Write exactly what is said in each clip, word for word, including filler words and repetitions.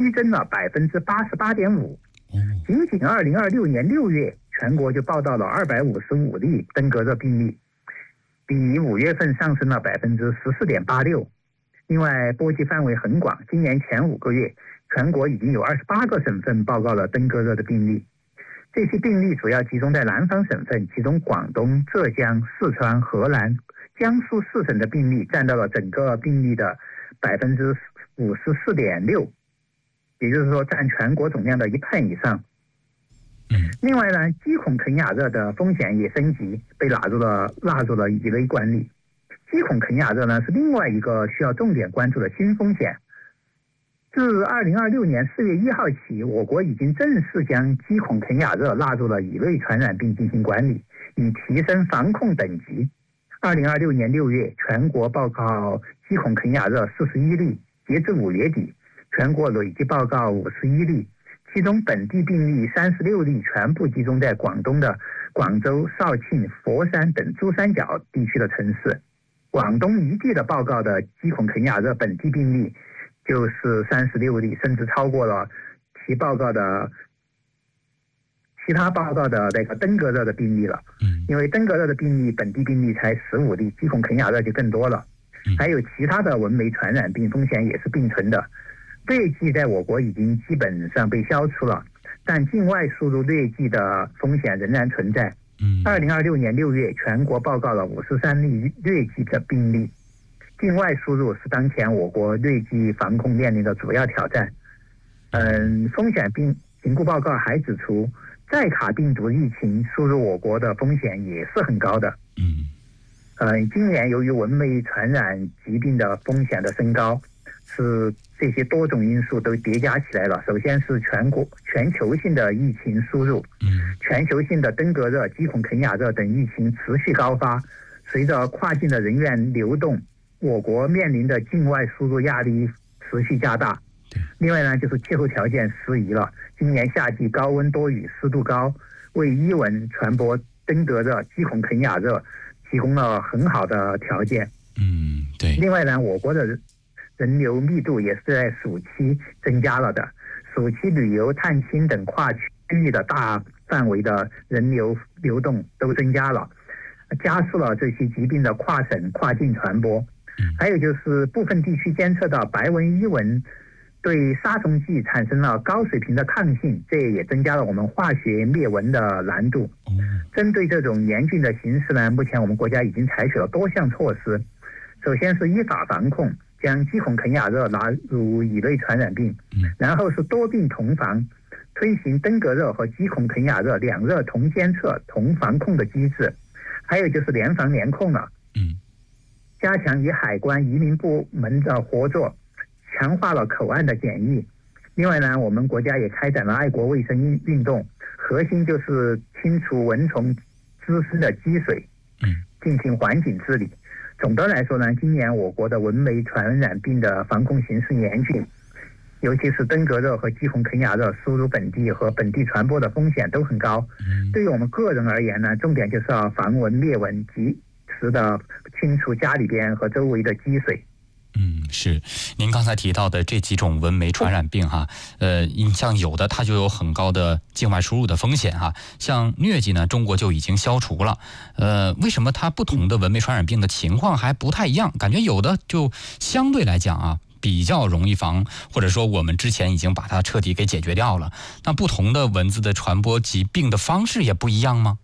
激增了百分之八十八点五。仅仅二零二六年六月，全国就报道了二百五十五例登革热病例，比五月份上升了百分之十四点八六。另外，波及范围很广，今年前五个月，全国已经有二十八个省份报告了登革热的病例。这些病例主要集中在南方省份，其中广东、浙江、四川、河南、江苏四省的病例占到了整个病例的百分之五十四点六，也就是说占全国总量的一半以上。另外呢，鸡孔肯亚热的风险也升级，被纳入了纳入了乙类管理。鸡孔肯亚热呢是另外一个需要重点关注的新风险。自二零二六年四月一号起，我国已经正式将鸡孔肯亚热纳入了乙类传染病进行管理，以提升防控等级。二零二六年六月，全国报告鸡孔肯亚热四十一例，截至五月底，全国累计报告五十一例，其中本地病例三十六例，全部集中在广东的广州、肇庆、佛山等珠三角地区的城市。广东一地的报告的鸡孔肯亚热本地病例就是三十六例，甚至超过了其报告的其他报告的那个登革热的病例了。因为登革热的病例本地病例才十五例，鸡孔肯亚热就更多了。还有其他的蚊媒传染病风险也是并存的。疟疾在我国已经基本上被消除了，但境外输入疟疾的风险仍然存在。二零二六年六月，全国报告了五十三例疟疾的病例。境外输入是当前我国疟疾防控面临的主要挑战。嗯，风险病评估报告还指出，寨卡病毒疫情输入我国的风险也是很高的。嗯，呃，今年由于蚊媒传染疾病的风险的升高，是这些多种因素都叠加起来了。首先是全国全球性的疫情输入，全球性的登革热、鸡孔肯亚热等疫情持续高发，随着跨境的人员流动，我国面临的境外输入压力持续加大。另外呢，就是气候条件适宜了，今年夏季高温多雨，湿度高，为伊蚊传播登革热、鸡孔肯亚热提供了很好的条件。嗯，对。另外呢，我国的人流密度也是在暑期增加了的，暑期旅游、探亲等跨区域的大范围的人流流动都增加了，加速了这些疾病的跨省、跨境传播。还有就是部分地区监测到白蚊、伊蚊对杀虫剂产生了高水平的抗性，这也增加了我们化学灭蚊的难度。针对这种严峻的形势呢，目前我们国家已经采取了多项措施。首先是依法防控，将鸡孔肯亚热纳入乙类传染病，然后是多病同防，推行登革热和鸡孔肯亚热两热同监测、同防控的机制，还有就是联防联控了。加强与海关、移民部门的合作，强化了口岸的检疫。另外呢，我们国家也开展了爱国卫生运动，核心就是清除蚊虫滋生的积水，进行环境治理。总的来说呢，今年我国的蚊媒传染病的防控形势严峻，尤其是登革热和鸡孔肯亚热输入本地和本地传播的风险都很高。对于我们个人而言呢，重点就是要防蚊灭蚊，及时的清除家里边和周围的积水。 嗯，是，您刚才提到的这几种蚊媒传染病哈，呃，像有的它就有很高的境外输入的风险哈，像疟疾呢，中国就已经消除了，呃，为什么它不同的蚊媒传染病的情况还不太一样？感觉有的就相对来讲啊，比较容易防，或者说我们之前已经把它彻底给解决掉了。那不同的蚊子的传播疾病的方式也不一样吗？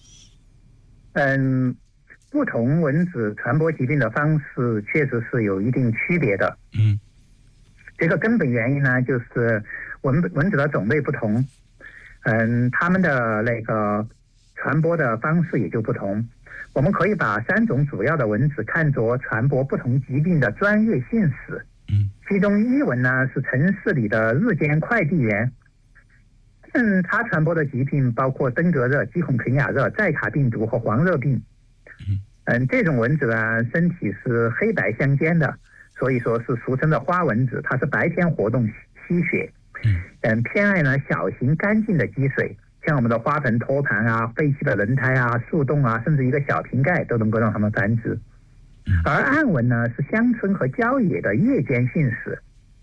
嗯。不同蚊子传播疾病的方式确实是有一定区别的。嗯，这个根本原因呢，就是蚊蚊子的种类不同，嗯，它们的那个传播的方式也就不同。我们可以把三种主要的蚊子看作传播不同疾病的专业性史。嗯，其中伊蚊呢是城市里的日间快递员。嗯，它传播的疾病包括登革热、鸡孔肯亚热、寨卡病毒和黄热病。嗯，这种蚊子呢，身体是黑白相间的，所以说是俗称的花蚊子。它是白天活动吸血，嗯，偏爱呢小型干净的积水，像我们的花盆、托盘啊、废弃的轮胎啊、树洞啊，甚至一个小瓶盖都能够让它们繁殖。而暗蚊呢，是乡村和郊野的夜间性史，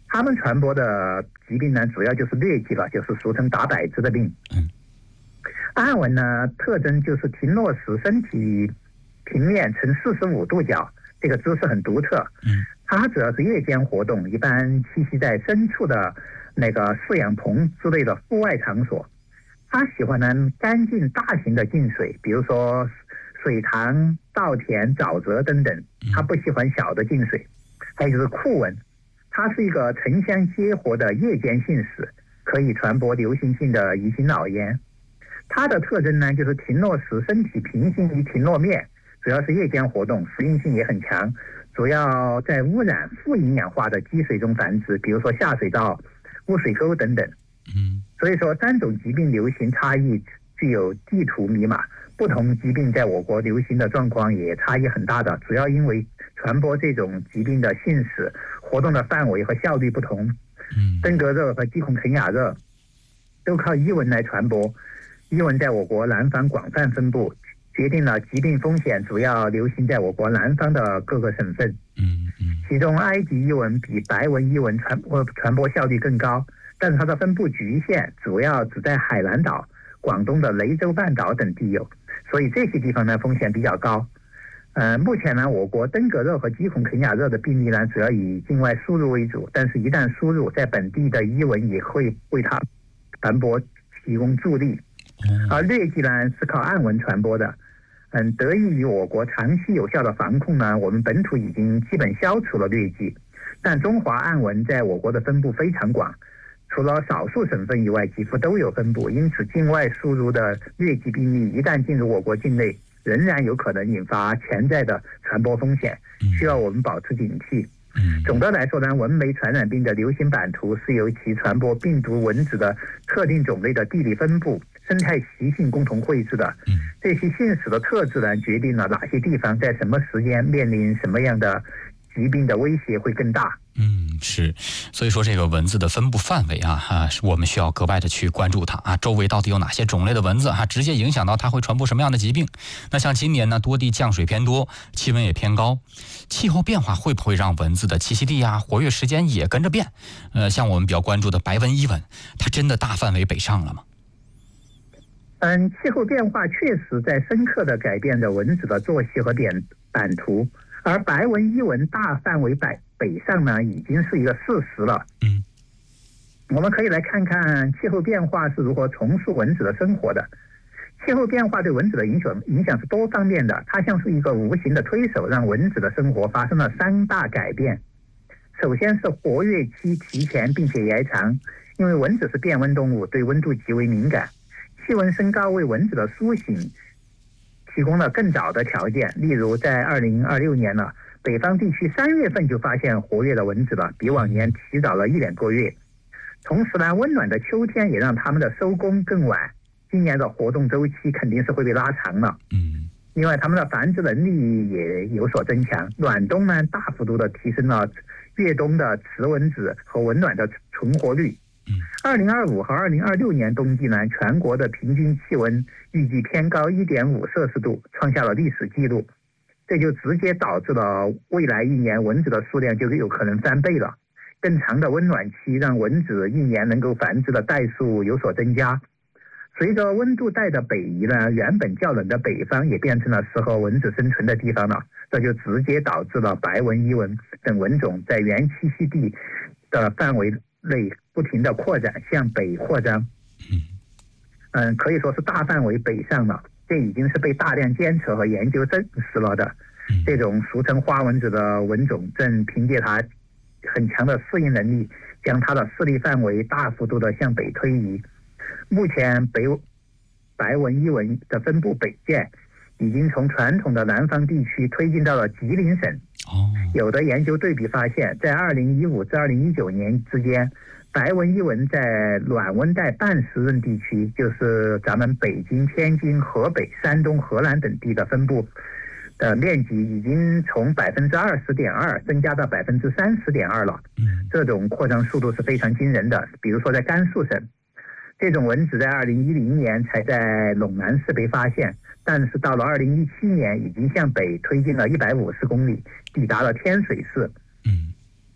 他们传播的疾病呢，主要就是疟疾了，就是俗称打摆子的病。 嗯， 暗纹呢，特征就是停落时身体平面呈四十五度角，这个姿势很独特。 嗯， 它主要是夜间活动，一般栖息在深处的那个饲养棚之类的户外场所。它喜欢呢干净大型的净水，比如说水塘、稻田、沼泽等等。它不喜欢小的净水。还有就是库蚊，它是一个城乡结合的夜间性使，可以传播流行性的乙型脑炎。它的特征呢，就是停落时身体平行于停落面，主要是夜间活动，适应性也很强，主要在污染富营养化的积水中繁殖，比如说下水道、污水沟等等。 嗯， 所以说三种疾病流行差异具有地图密码，不同疾病在我国流行的状况也差异很大的，主要因为传播这种疾病的性使、活动的范围和效率不同。 嗯， 登革热和鸡孔肯雅热都靠伊蚊来传播，伊蚊在我国南方广泛分布，决定了疾病风险主要流行在我国南方的各个省份。 嗯嗯， 其中埃及伊蚊比白纹伊蚊传播传播效率更高，但是它的分布局限，主要只在海南岛、广东的雷州半岛等地有，所以这些地方呢风险比较高。呃，目前呢，我国登革热和鸡孔肯雅热的病例呢，主要以境外输入为主，但是一旦输入，在本地的伊蚊也会为它传播提供助力。而疟疾呢是靠暗蚊传播的。嗯，得益于我国长期有效的防控呢，我们本土已经基本消除了疟疾，但中华暗蚊在我国的分布非常广，除了少数省份以外，几乎都有分布。因此，境外输入的疟疾病例一旦进入我国境内，仍然有可能引发潜在的传播风险，需要我们保持警惕。总的来说呢，蚊媒传染病的流行版图是由其传播病毒蚊子的特定种类的地理分布、生态习性共同绘制的。这些性使的特质呢，决定了哪些地方在什么时间面临什么样的疾病的威胁会更大。 嗯，是，所以说这个蚊子的分布范围啊，啊，我们需要格外的去关注它啊，周围到底有哪些种类的蚊子啊，直接影响到它会传播什么样的疾病。那像今年呢，多地降水偏多，气温也偏高，气候变化会不会让蚊子的栖息地啊、活跃时间也跟着变？呃，像我们比较关注的白纹伊蚊，它真的大范围北上了吗？ 嗯，气候变化确实在深刻地改变着蚊子的作息和点版图，而白纹伊蚊大范围北北上呢，已经是一个事实了。 嗯， 我们可以来看看气候变化是如何重塑蚊子的生活的。气候变化对蚊子的影响影响是多方面的，它像是一个无形的推手，让蚊子的生活发生了三大改变。首先是活跃期提前并且延长，因为蚊子是变温动物，对温度极为敏感。气温升高为蚊子的苏醒提供了更早的条件，例如在二零二六年了，北方地区三月份就发现活跃的蚊子了，比往年提早了一两个月。同时呢，温暖的秋天也让它们的收工更晚，今年的活动周期肯定是会被拉长了。 嗯， 另外，它们的繁殖能力也有所增强。暖冬呢，大幅度的提升了越冬的雌蚊子和温暖的存活率。二零二五和二零二六年冬季呢，全国的平均气温预计偏高一点五摄氏度，创下了历史记录。这就直接导致了未来一年蚊子的数量就有可能翻倍了。更长的温暖期让蚊子一年能够繁殖的代数有所增加。随着温度带的北移呢，原本较冷的北方也变成了适合蚊子生存的地方了。这就直接导致了白纹伊蚊等蚊种在原栖息地的范围内不停的扩展，向北扩张。嗯，可以说是大范围北上了。这已经是被大量监测和研究证实了的。这种俗称花蚊子的蚊种，正凭借它很强的适应能力，将它的势力范围大幅度的向北推移。目前北白纹伊蚊的分布北渐，已经从传统的南方地区推进到了吉林省。有的研究对比发现，在二零一五至二零一九年之间，白纹伊蚊在暖温带半湿润地区，就是咱们北京、天津、河北、山东、河南等地的分布的面积，已经从百分之二十点二增加到百分之三十点二了。这种扩张速度是非常惊人的。比如说在甘肃省，这种蚊子在二零一零年才在陇南市被发现，但是到了二零一七年，已经向北推进了一百五十公里，抵达了天水市。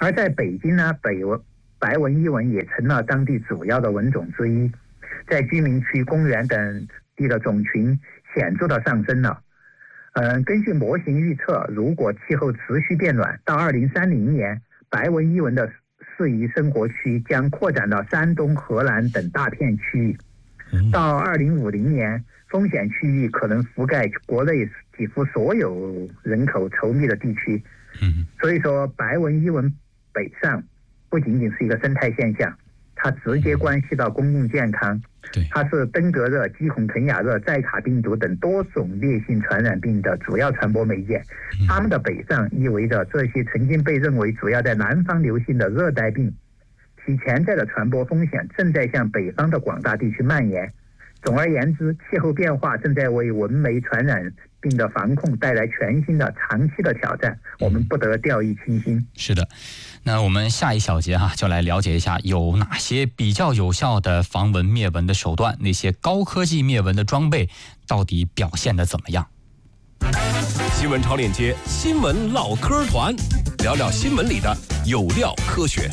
而在北京呢，北文白纹伊蚊也成了当地主要的蚊种之一，在居民区、公园等地的种群显著的上升了。嗯，根据模型预测，如果气候持续变暖，到二零三零年，白纹伊蚊的适宜生活区将扩展到山东、河南等大片区域。到二零五零年，风险区域可能覆盖国内几乎所有人口稠密的地区。所以说，白纹伊蚊北上不仅仅是一个生态现象，它直接关系到公共健康。它是登革热、基红肯雅热、寨卡病毒等多种烈性传染病的主要传播媒介。它们的北上意味着这些曾经被认为主要在南方流行的热带病，其潜在的传播风险正在向北方的广大地区蔓延。总而言之，气候变化正在为蚊媒传染病的防控带来全新的长期的挑战，我们不得掉以轻心。 是的，那我们下一小节哈、啊，就来了解一下有哪些比较有效的防蚊灭蚊的手段，那些高科技灭蚊的装备到底表现得怎么样？ 新闻超链接，新闻唠嗑团，聊聊新闻里的有料科学。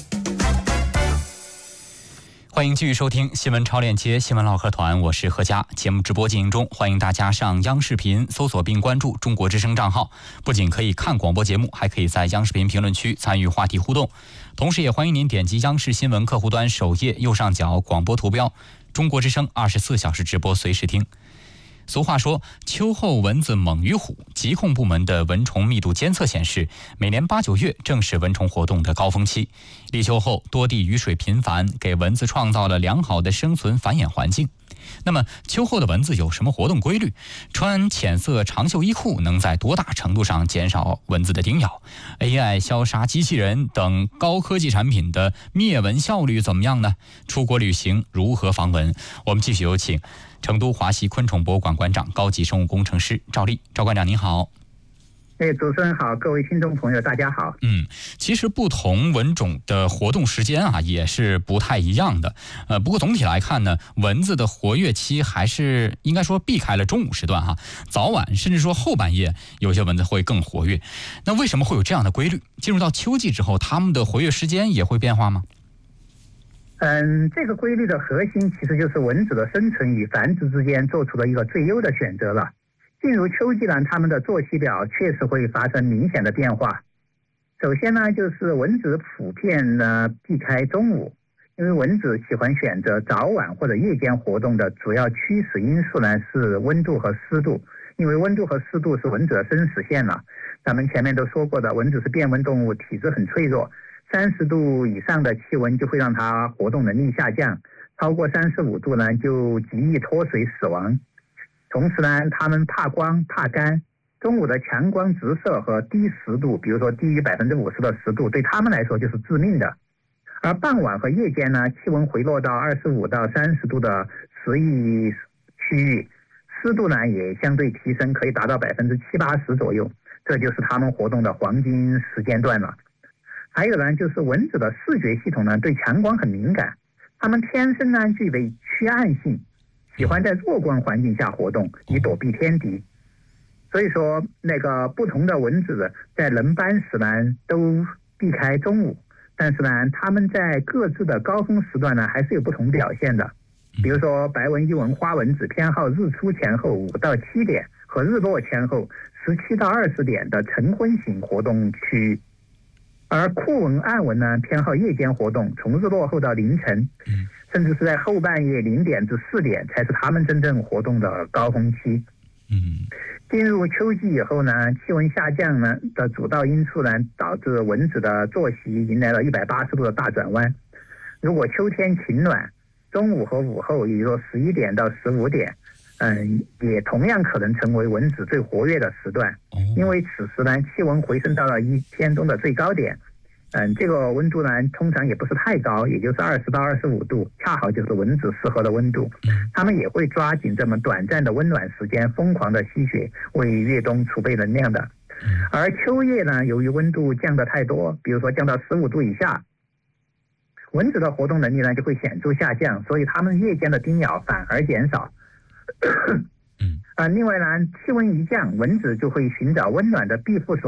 欢迎继续收听新闻超链接新闻唠嗑团，我是何佳。节目直播进行中，欢迎大家上央视频搜索并关注中国之声账号，不仅可以看广播节目，还可以在央视频评论区参与话题互动。同时也欢迎您点击央视新闻客户端首页右上角广播图标，中国之声二十四小时直播随时听。俗话说，秋后蚊子猛于虎。疾控部门的蚊虫密度监测显示，每年八九月正是蚊虫活动的高峰期。立秋后，多地雨水频繁，给蚊子创造了良好的生存繁衍环境。那么，秋后的蚊子有什么活动规律？穿浅色长袖衣裤能在多大程度上减少蚊子的叮咬 ？A I 消杀机器人等高科技产品的灭蚊效率怎么样呢？出国旅行如何防蚊？我们继续有请成都华西昆虫博物馆馆长、高级生物工程师赵丽。赵馆长您好。 哎，主持人好，各位听众朋友大家好。 嗯，其实不同蚊种的活动时间啊也是不太一样的。呃，不过总体来看呢，蚊子的活跃期还是应该说避开了中午时段哈，早晚甚至说后半夜有些蚊子会更活跃。那为什么会有这样的规律？进入到秋季之后，它们的活跃时间也会变化吗？ 嗯，这个规律的核心其实就是蚊子的生存与繁殖之间做出了一个最优的选择了。进入秋季呢，它们的作息表确实会发生明显的变化。首先呢，就是蚊子普遍呢避开中午，因为蚊子喜欢选择早晚或者夜间活动的主要驱使因素呢是温度和湿度，因为温度和湿度是蚊子的生死线了。咱们前面都说过的，蚊子是变温动物，体质很脆弱，三十度以上的气温就会让它活动能力下降，超过三十五度呢就极易脱水死亡。同时呢，它们怕光怕干，中午的强光直射和低湿度，比如说低于百分之五十的湿度，对它们来说就是致命的。而傍晚和夜间呢，气温回落到二十五到三十度的适宜区域，湿度呢也相对提升，可以达到百分之七八十左右，这就是它们活动的黄金时间段了。还有呢，就是蚊子的视觉系统呢对强光很敏感，它们天生呢具备趋暗性，喜欢在弱光环境下活动，以躲避天敌。所以说，那个不同的蚊子在轮班时呢，都避开中午，但是呢，它们在各自的高峰时段呢，还是有不同表现的。比如说，白纹伊蚊花蚊子偏好日出前后五到七点和日落前后十七到二十点的晨昏型活动区域。而酷蚊、暗蚊呢，偏好夜间活动，从日落后到凌晨，甚至是在后半夜零点至四点才是它们真正活动的高峰期。 嗯， 进入秋季以后呢，气温下降呢的主要因素呢，导致蚊子的作息迎来了一百八十度的大转弯。如果秋天晴暖，中午和午后，也就是说十一点到十五点，嗯，也同样可能成为蚊子最活跃的时段，因为此时呢，气温回升到了一天中的最高点。嗯，这个温度呢，通常也不是太高，也就是二十到二十五度，恰好就是蚊子适合的温度。它们也会抓紧这么短暂的温暖时间，疯狂的吸血，为越冬储备能量的。而秋夜呢，由于温度降得太多，比如说降到十五度以下，蚊子的活动能力呢就会显著下降，所以它们夜间的叮咬反而减少。啊，另外呢，气温一降，蚊子就会寻找温暖的庇护所，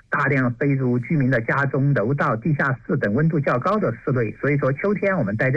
大量飞入居民的家中、楼道、地下室等温度较高的室内。所以说秋天我们待在